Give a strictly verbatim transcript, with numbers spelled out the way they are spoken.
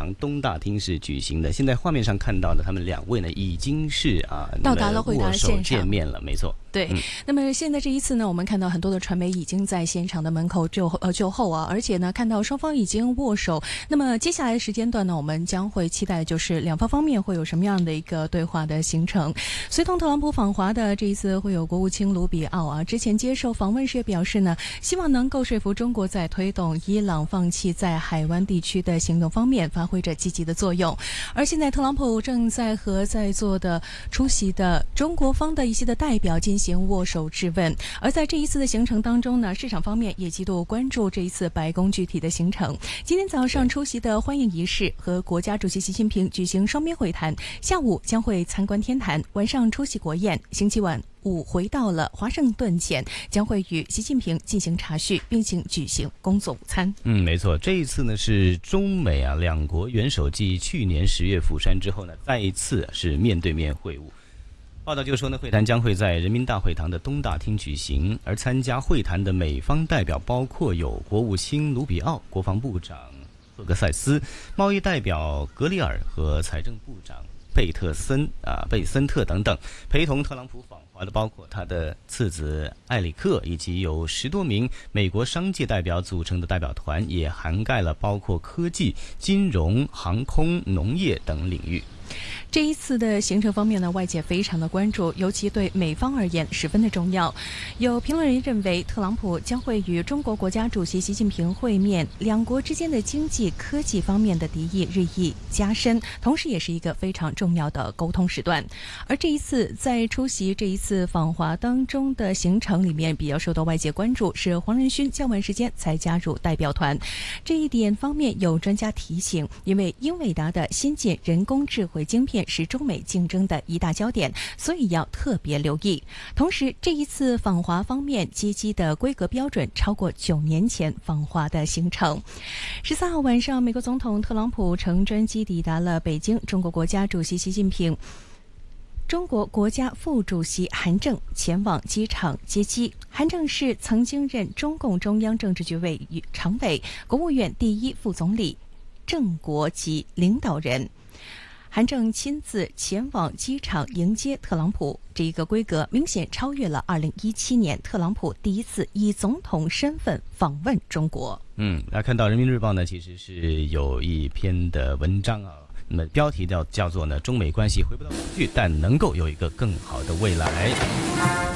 堂东大厅是举行的。现在画面上看到的，他们两位呢已经是啊到达了会谈现场握手见面了，没错。 对、嗯，那么现在这一次呢，我们看到很多的传媒已经在现场的门口就呃就候啊，而且呢，看到双方已经握手。那么接下来的时间段呢，我们将会期待就是两方方面会有什么样的一个对话的行程。随同特朗普访华的这一次会有国务卿卢比奥啊，之前接受访问时也表示呢，希望能够说服中国在推动伊朗放弃在海湾地区的行动方面发挥着积极的作用。而现在特朗普正在和在座的出席的中国方的一些的代表进行行握手质问。而在这一次的行程当中呢，市场方面也极度关注这一次白宫具体的行程。今天早上出席的欢迎仪式和国家主席习近平举行双边会谈，下午将会参观天坛，晚上出席国宴，星期晚五回到了华盛顿前，将会与习近平进行茶叙，并且举行工作午餐。 嗯，没错，这一次呢是中美啊两国元首继去年十月釜山之后呢，再一次是面对面会晤。报道就说呢，会谈将会在人民大会堂的东大厅举行，而参加会谈的美方代表包括有国务卿卢比奥、国防部长赫格塞斯、贸易代表格里尔和财政部长贝特森啊贝森特等等。陪同特朗普访华的包括他的次子艾里克，以及有十多名美国商界代表组成的代表团，也涵盖了包括科技、金融、航空、农业等领域。 这一次的行程方面呢，外界非常的关注，尤其对美方而言十分的重要。有评论人认为，特朗普将会与中国国家主席习近平会面，两国之间的经济、科技方面的敌意日益加深，同时也是一个非常重要的沟通时段。而这一次在出席这一次访华当中的行程里面，比较受到外界关注是黄仁勋较晚时间才加入代表团。这一点方面有专家提醒，因为英伟达的先进人工智慧晶片是中美竞争的一大焦点，所以要特别留意。同时，这一次访华方面接机的规格标准超过九年前访华的行程。十四号晚上，美国总统特朗普乘专机抵达了北京，中国国家主席习近平、中国国家副主席韩正前往机场接机。韩正是曾经任中共中央政治局委常委、国务院第一副总理、正国级领导人。韩正亲自前往机场迎接特朗普，这一个规格明显超越了二零一七年特朗普第一次以总统身份访问中国。 嗯，来看到人民日报呢，其实是有一篇的文章啊，那么标题叫叫做呢，中美关系回不到过去，但能够有一个更好的未来。